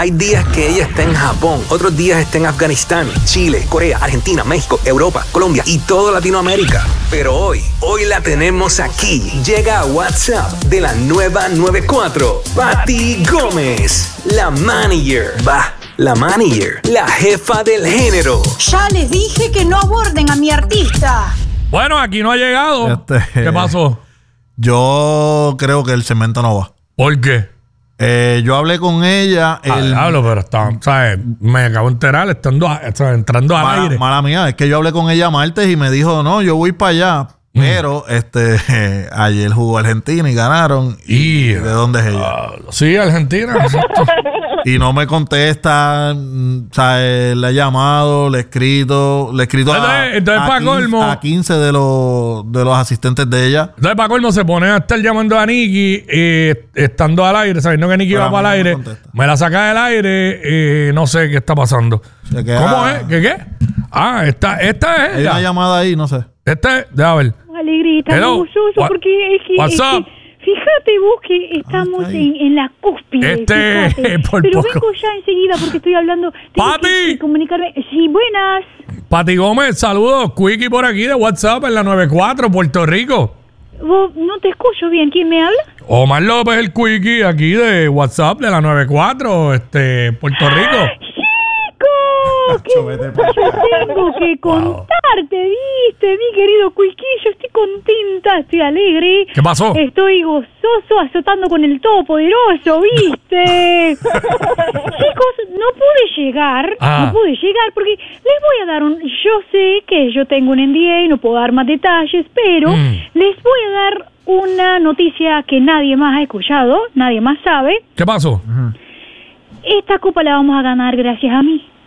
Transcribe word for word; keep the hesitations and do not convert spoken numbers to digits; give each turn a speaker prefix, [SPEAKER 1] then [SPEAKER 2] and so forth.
[SPEAKER 1] Hay días que ella está en Japón, otros días está en Afganistán, Chile, Corea, Argentina, México, Europa, Colombia y toda Latinoamérica. Pero hoy, hoy la tenemos aquí. Llega a WhatsApp de la nueva noventa y cuatro, Pati Gómez, la manager. Va, la manager, la jefa del género.
[SPEAKER 2] Ya les dije que no aborden a mi artista.
[SPEAKER 3] Bueno, aquí no ha llegado.
[SPEAKER 4] Este,
[SPEAKER 3] ¿Qué pasó?
[SPEAKER 4] Yo creo que el cemento no va.
[SPEAKER 3] ¿Por qué?
[SPEAKER 4] Eh, yo hablé con ella.
[SPEAKER 3] Ah,
[SPEAKER 4] el,
[SPEAKER 3] diablo, pero está, ¿sabes? Me acabo de enterar estando, a- o sea, entrando al
[SPEAKER 4] mala,
[SPEAKER 3] aire.
[SPEAKER 4] mala mía, es que yo hablé con ella martes y me dijo, no, yo voy para allá.
[SPEAKER 3] Mm.
[SPEAKER 4] Pero este ayer jugó Argentina y ganaron.
[SPEAKER 3] Y,
[SPEAKER 4] ¿De dónde es ella?
[SPEAKER 3] Ah, sí, Argentina. Exacto.
[SPEAKER 4] Y no me contesta. mm, O sea, eh, le he llamado, le he escrito, le he escrito a,
[SPEAKER 3] Entonces- entonces,
[SPEAKER 4] a
[SPEAKER 3] pa'
[SPEAKER 4] quince,
[SPEAKER 3] colmo.
[SPEAKER 4] a quince de los, de los asistentes de ella.
[SPEAKER 3] Entonces, para colmo, se pone a estar llamando a Nicky eh, estando al aire, sabiendo que Nicky
[SPEAKER 4] Pero
[SPEAKER 3] va
[SPEAKER 4] a mí
[SPEAKER 3] para el
[SPEAKER 4] no me
[SPEAKER 3] aire.
[SPEAKER 4] contesta.
[SPEAKER 3] Me la saca del aire y no sé qué está pasando.
[SPEAKER 4] Se queda-
[SPEAKER 3] ¿Cómo es? ¿Qué qué? Ah, esta, esta es
[SPEAKER 4] Hay
[SPEAKER 3] ella.
[SPEAKER 4] una llamada ahí, no sé.
[SPEAKER 3] Esta es, déjame ver.
[SPEAKER 5] Alegrita,
[SPEAKER 3] Hello.
[SPEAKER 5] orgulloso,
[SPEAKER 3] What-
[SPEAKER 5] porque es que,
[SPEAKER 3] What's
[SPEAKER 5] es que
[SPEAKER 3] up?
[SPEAKER 5] fíjate vos que estamos
[SPEAKER 4] Ah, está ahí.
[SPEAKER 5] en, en la cúspide.
[SPEAKER 3] Este,
[SPEAKER 5] fíjate.
[SPEAKER 3] por
[SPEAKER 5] Pero
[SPEAKER 3] poco.
[SPEAKER 5] vengo ya enseguida porque estoy hablando. Tengo
[SPEAKER 3] ¡Pati!
[SPEAKER 5] que comunicarme. Sí, buenas.
[SPEAKER 3] Pati Gómez, saludos. Quickie por aquí de WhatsApp en la noventa y cuatro, Puerto Rico.
[SPEAKER 5] Vos no te escucho bien. ¿Quién me habla?
[SPEAKER 3] Omar López, el Quickie, aquí de WhatsApp de la noventa y cuatro, este, Puerto Rico.
[SPEAKER 5] ¡Chico! Que yo tengo que contarte, ¿viste? Mi querido Quickie, yo estoy contenta, estoy alegre.
[SPEAKER 3] ¿Qué pasó?
[SPEAKER 5] Estoy gozoso azotando con el todopoderoso, ¿viste? Chicos, no pude llegar,
[SPEAKER 3] Ah.
[SPEAKER 5] no pude llegar porque les voy a dar un... Yo sé que yo tengo un N D A y no puedo dar más detalles, pero
[SPEAKER 3] Mm.
[SPEAKER 5] les voy a dar una noticia que nadie más ha escuchado, nadie más sabe.
[SPEAKER 3] ¿Qué pasó?
[SPEAKER 5] Esta copa la vamos a ganar gracias a mí.